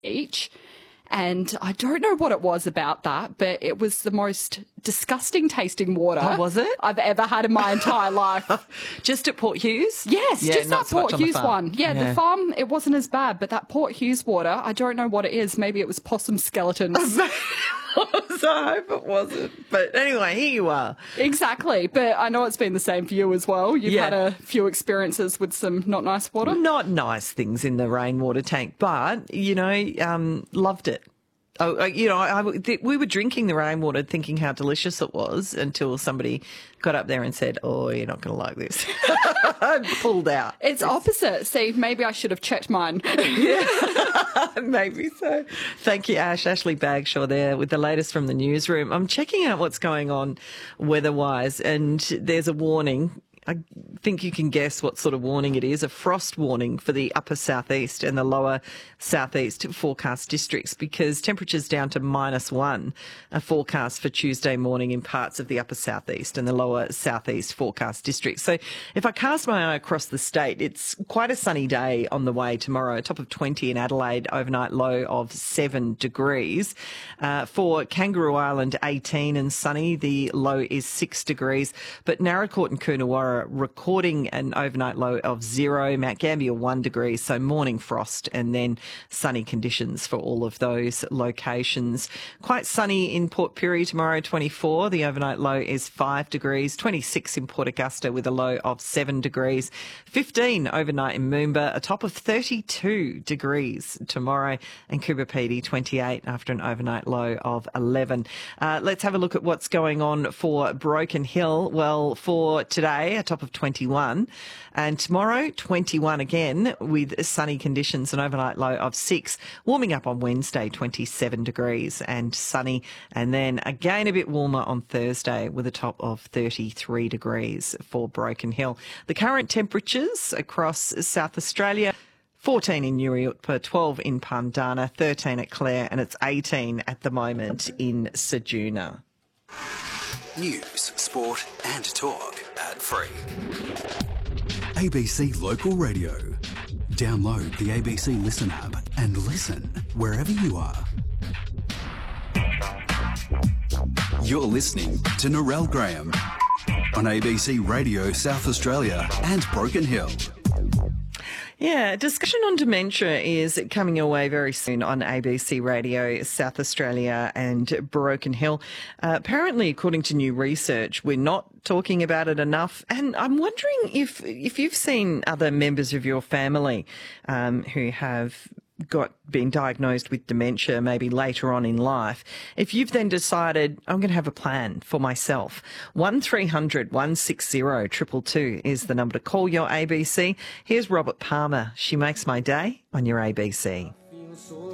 each. And I don't know what it was about that, but it was the most disgusting tasting water was it? I've ever had in my entire life. Just at Port Hughes? Yes, Yeah, just not that so much Port on the Hughes farm. one. Yeah, the farm, it wasn't as bad, but that Port Hughes water, I don't know what it is. Maybe it was possum skeletons. I hope it wasn't. But anyway, here you are. Exactly. But I know it's been the same for you as well. You've had a few experiences with some not nice water. Not nice things in the rainwater tank, but, loved it. Oh, we were drinking the rainwater thinking how delicious it was until somebody got up there and said, "Oh, you're not going to like this." Pulled out. It's opposite. See, maybe I should have checked mine. Maybe so. Thank you, Ash. Ashley Bagshaw there with the latest from the newsroom. I'm checking out what's going on weather-wise, and there's a warning. I think you can guess what sort of warning it is, a frost warning for the upper southeast and the lower southeast forecast districts, because temperatures down to -1 are forecast for Tuesday morning in parts of the upper southeast and the lower southeast forecast districts. So if I cast my eye across the state, it's quite a sunny day on the way tomorrow, top of 20 in Adelaide, overnight low of 7 degrees. For Kangaroo Island, 18 and sunny, the low is 6 degrees. But Narracourt and Coonawarra recording an overnight low of 0, Mount Gambier 1 degree, so morning frost and then sunny conditions for all of those locations. Quite sunny in Port Pirie tomorrow, 24. The overnight low is 5 degrees, 26 in Port Augusta with a low of 7 degrees, 15 overnight in Moomba, a top of 32 degrees tomorrow, and Coober Pedy 28 after an overnight low of 11. Let's have a look at what's going on for Broken Hill. Well, for today, a top of 21, and tomorrow 21 again with sunny conditions, an overnight low of 6. Warming up on Wednesday, 27 degrees and sunny, and then again a bit warmer on Thursday with a top of 33 degrees for Broken Hill. The current temperatures across South Australia: 14 in Nuriutpa, 12 in Pandana, 13 at Clare, and it's 18 at the moment in Ceduna. News, sport and talk. Ad-free. ABC Local Radio. Download the ABC Listen app and listen wherever you are. You're listening to Narelle Graham on ABC Radio South Australia and Broken Hill. Yeah, discussion on dementia is coming your way very soon on ABC Radio South Australia and Broken Hill. Apparently, according to new research, we're not talking about it enough. And I'm wondering if you've seen other members of your family who have been diagnosed with dementia maybe later on in life, if you've then decided, I'm going to have a plan for myself. 1300 160 222 is the number to call your ABC. Here's Robert Palmer. She Makes My Day on your ABC.